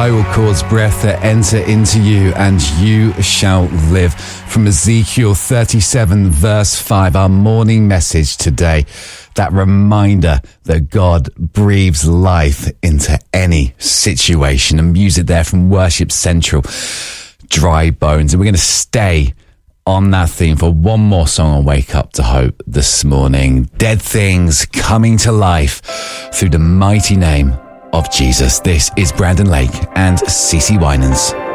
I will cause breath to enter into you, and you shall live. From Ezekiel 37, verse 5, our morning message today. That reminder that God breathes life into any situation. And music there from Worship Central, Dry Bones. And we're going to stay on that theme for one more song on Wake Up to Hope this morning. Dead things coming to life through the mighty name of Jesus. This is Brandon Lake and CeCe Winans.